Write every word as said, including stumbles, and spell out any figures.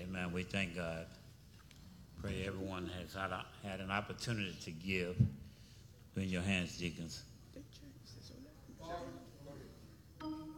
Amen. We thank God. Pray everyone has had, a, had an opportunity to give. In your hands, deacons.